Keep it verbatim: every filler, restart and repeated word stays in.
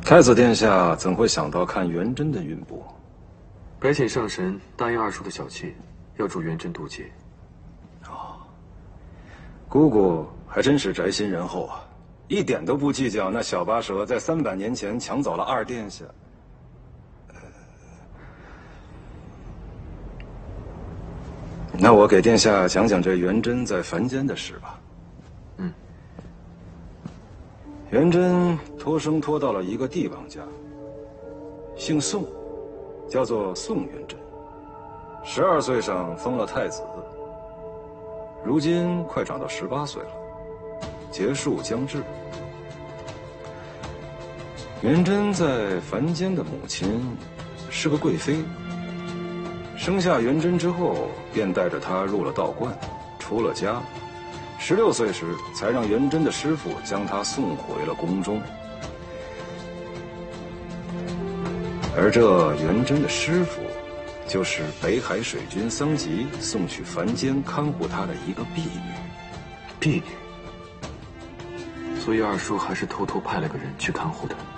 太子殿下怎会想到看元贞的运波？ 白浅上神答应二叔的小妾，要助元贞渡劫。 哦，姑姑还真是宅心仁厚啊，一点都不计较那小八蛇在三百年前抢走了二殿下。呃，那我给殿下讲讲这元贞在凡间的事吧。 嗯。 元贞托生托到了一个帝王家，姓宋，叫做宋元贞。十二岁上封了太子，如今快长到十八岁了，结束将至。元贞在凡间的母亲是个贵妃，生下元贞之后，便带着她入了道观，出了家。十六岁时，才让元贞的师傅将他送回了宫中。而这元贞的师傅，就是北海水军桑吉送去凡间看护他的一个婢女。 婢女。所以二叔还是偷偷派了个人去看护他。